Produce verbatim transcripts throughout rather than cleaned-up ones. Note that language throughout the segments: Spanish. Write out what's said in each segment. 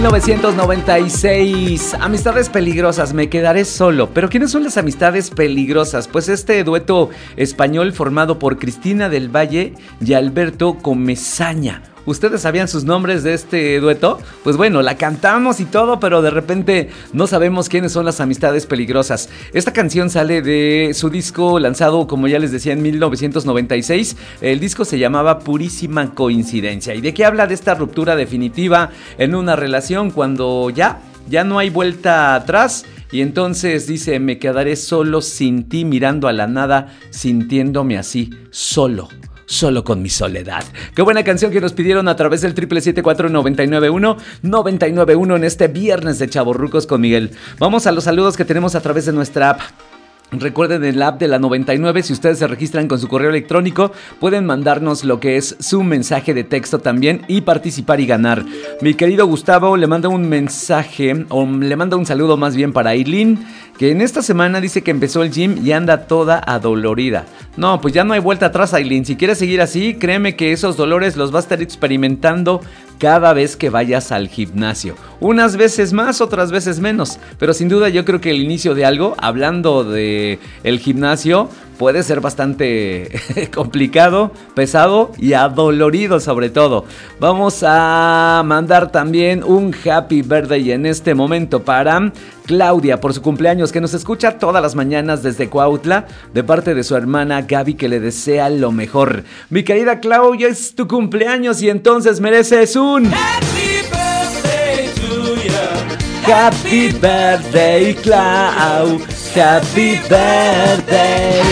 mil novecientos noventa y seis, amistades peligrosas, me quedaré solo. Pero ¿quiénes son las amistades peligrosas? Pues este dueto español formado por Cristina del Valle y Alberto Comesaña. ¿Ustedes sabían sus nombres de este dueto? Pues bueno, la cantamos y todo, pero de repente no sabemos quiénes son las amistades peligrosas. Esta canción sale de su disco lanzado, como ya les decía, en mil novecientos noventa y seis. El disco se llamaba Purísima Coincidencia. ¿Y de qué habla? De esta ruptura definitiva en una relación cuando ya, ya no hay vuelta atrás. Y entonces dice, me quedaré solo sin ti, mirando a la nada, sintiéndome así, solo. Solo con mi soledad. Qué buena canción que nos pidieron a través del triple siete cuatro nueve nueve uno nueve nueve uno en este viernes de Chavorrucos con Miguel. Vamos a los saludos que tenemos a través de nuestra app. Recuerden el app de la noventa y nueve, si ustedes se registran con su correo electrónico, pueden mandarnos lo que es su mensaje de texto también y participar y ganar. Mi querido Gustavo le manda un mensaje, o le manda un saludo más bien para Aileen, que en esta semana dice que empezó el gym y anda toda adolorida. No, pues ya no hay vuelta atrás, Aileen. Si quieres seguir así, créeme que esos dolores los va a estar experimentando cada vez que vayas al gimnasio. Unas veces más, otras veces menos. Pero sin duda yo creo que el inicio de algo, hablando de el gimnasio, puede ser bastante complicado, pesado y adolorido sobre todo. Vamos a mandar también un happy birthday en este momento para Claudia por su cumpleaños, que nos escucha todas las mañanas desde Cuautla, de parte de su hermana Gaby, que le desea lo mejor. Mi querida Claudia, es tu cumpleaños y entonces mereces un Happy birthday to you. Happy birthday, Clau. Happy birthday.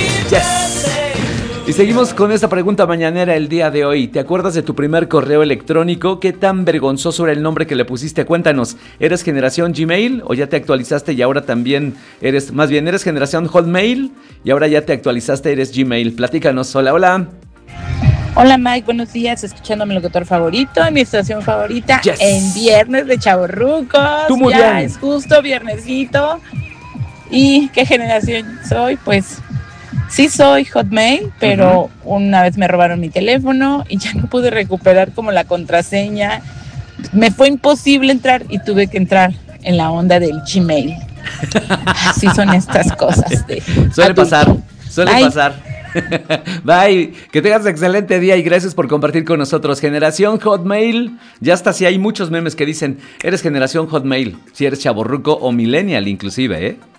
Yes. Y seguimos con esta pregunta mañanera el día de hoy. ¿Te acuerdas de tu primer correo electrónico? ¿Qué tan vergonzoso era el nombre que le pusiste? Cuéntanos. ¿Eres generación Gmail o ya te actualizaste y ahora también eres, más bien, eres generación Hotmail y ahora ya te actualizaste, eres Gmail? Platícanos. Hola, hola. Hola Mike, buenos días, escuchando a mi locutor favorito, mi estación favorita, yes. En viernes de Chavorrucos. Tú muy ya bien. Es justo viernesito. ¿Y qué generación soy? Pues sí soy Hotmail, pero uh-huh. una vez me robaron mi teléfono y ya no pude recuperar como la contraseña. Me fue imposible entrar y tuve que entrar en la onda del Gmail. Así son estas cosas. De suele adulto. pasar, suele Bye. pasar. Bye, que tengas un excelente día y gracias por compartir con nosotros. Generación Hotmail, ya está, si hay muchos memes que dicen, eres generación Hotmail, si eres chavorruco o millennial inclusive, ¿eh?